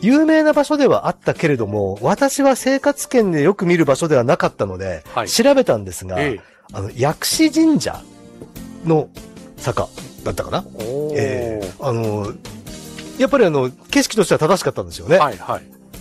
有名な場所ではあったけれども、私は生活圏でよく見る場所ではなかったので、調べたんですが、薬師神社の坂だったかな。やっぱり景色としては正しかったんですよね。はいはい。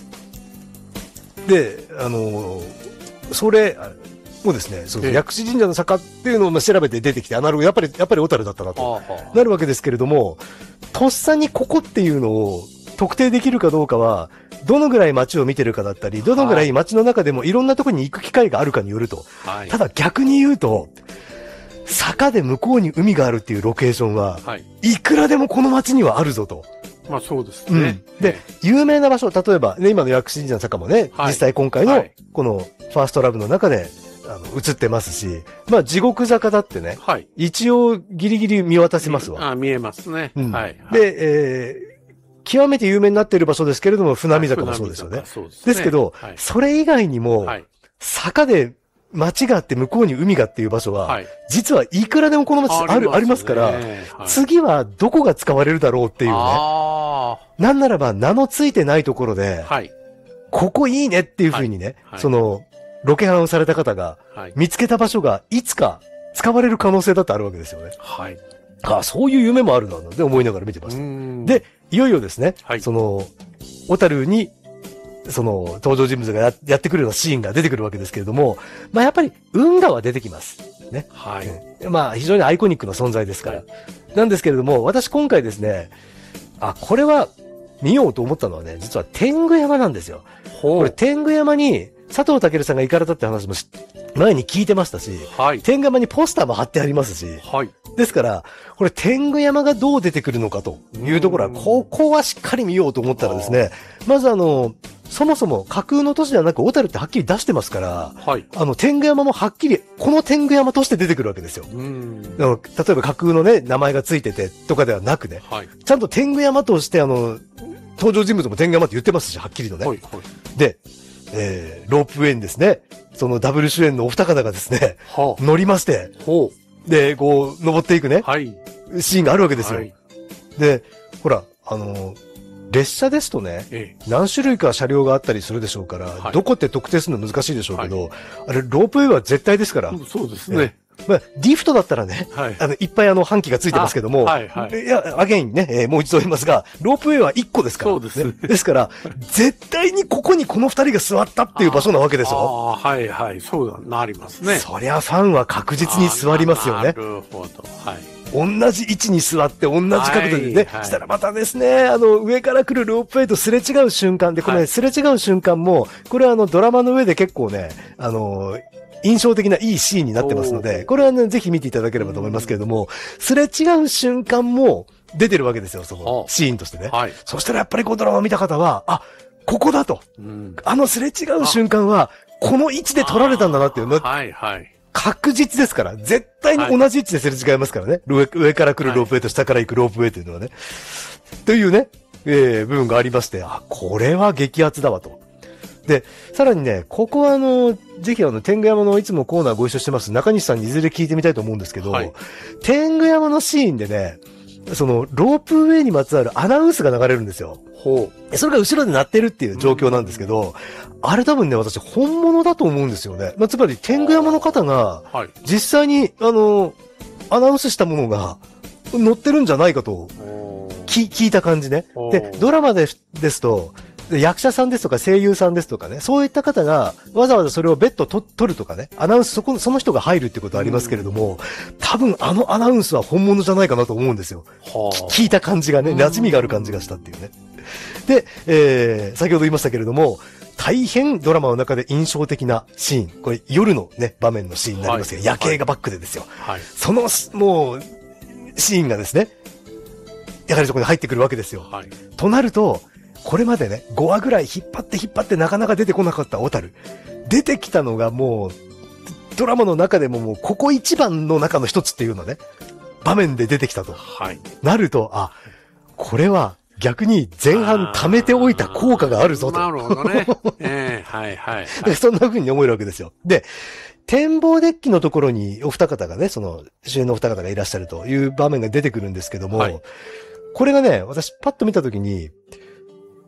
で、それをですね、薬師神社の坂っていうのを調べて出てきて、なるほど、やっぱり小樽だったなとなるわけですけれども、とっさにここっていうのを特定できるかどうかは、どのぐらい街を見てるかだったり、どのぐらい街の中でもいろんなところに行く機会があるかによると。はい、ただ逆に言うと、坂で向こうに海があるっていうロケーションは、いくらでもこの街にはあるぞと。 まあそうですね。 で、有名な場所、例えばね、今の薬師神社の坂もね、実際今回のこのファーストラブの中で映ってますし、まあ地獄坂だってね、一応ギリギリ見渡せますわ。 見えますね。はい。 で、極めて有名になっている場所ですけれども、船見坂もそうですよね。ですけど、それ以外にも、坂で街があって向こうに海がっていう場所は、実はいくらでもこの街ありますから、次はどこが使われるだろうっていうね。なんならば名のついてないところで、ここいいねっていうふうにね、ロケハンをされた方が見つけた場所がいつか使われる可能性だってあるわけですよね。そういう夢もあるなって思いながら見てました。で、いよいよですね、小樽に登場人物がやってくるようなシーンが出てくるわけですけれども、まあやっぱり運河は出てきます。ね。まあ非常にアイコニックな存在ですから。なんですけれども、私今回ですね、これは見ようと思ったのはね、実は天狗山なんですよ。これ天狗山に佐藤健さんが行かれたって話も前に聞いてましたし、天狗山にポスターも貼ってありますし、ですから、これ天狗山がどう出てくるのかというところは、ここはしっかり見ようと思ったらですね、まずそもそも架空の都市ではなく小樽ってはっきり出してますから、天狗山もはっきりこの天狗山として出てくるわけですよ。例えば架空のね、名前がついててとかではなくね、ちゃんと天狗山として登場人物も天狗山って言ってますし、はっきりとね。で、ロープウェイにですね、そのダブル主演のお二方がですね、乗りまして、で、こう、登っていくね、シーンがあるわけですよ。で、ほら、列車ですとね、何種類か車両があったりするでしょうから、どこって特定するの難しいでしょうけど、あれ、ロープウェイは絶対ですから。 そうですね。 まあ、リフトだったらね、いっぱい搬器がついてますけども、いや、アゲインね、もう一度言いますが、ロープウェイは1個ですから。そうです。ですから、絶対にここにこの2人が座ったっていう場所なわけですよ。 そうなりますね。 そりゃファンは確実に座りますよね。なるほど。同じ位置に座って同じ角度でね、したらまたですね、上から来るロープウェイとすれ違う瞬間で、これ、すれ違う瞬間も、これはドラマの上で結構ね、印象的ないいシーンになってますので、これはね、ぜひ見ていただければと思いますけれども、すれ違う瞬間も出てるわけですよ、そのシーンとしてね。そしたらやっぱりこのドラマを見た方は、ここだと。すれ違う瞬間は、この位置で撮られたんだなっていうの。確実ですから、絶対に同じ位置ですれ違いますからね。上から来るロープウェイと下から行くロープウェイというのはね。というね、部分がありまして、これは激アツだわと。で、さらにね、ここはぜひ天狗山のいつもコーナーご一緒してます中西さんにいずれ聞いてみたいと思うんですけど、天狗山のシーンでね、そのロープウェイにまつわるアナウンスが流れるんですよ。それが後ろで鳴ってるっていう状況なんですけど、あれ多分ね、私本物だと思うんですよね。つまり天狗山の方が、実際にアナウンスしたものが載ってるんじゃないかと、聞いた感じね。で、ドラマですと、役者さんですとか声優さんですとかね、そういった方がわざわざそれを別途取るとかね、アナウンスその人が入るってことはありますけれども、多分アナウンスは本物じゃないかなと思うんですよ。聞いた感じがね、馴染みがある感じがしたっていうね。で、先ほど言いましたけれども、大変ドラマの中で印象的なシーン、これ夜のね、場面のシーンになりますけど、夜景がバックでですよ。その、もう、シーンがですね、やはりそこに入ってくるわけですよ。となると、これまでね、5話ぐらい引っ張ってなかなか出てこなかった小樽。出てきたのがもう、ドラマの中でももう、ここ一番の中の一つっていうのね、場面で出てきたと。なると、これは逆に前半貯めておいた効果があるぞと。 なるほどね。 そんな風に思えるわけですよ。で、展望デッキのところにお二方がね、その主演のお二方がいらっしゃるという場面が出てくるんですけども、これがね、私パッと見たときに、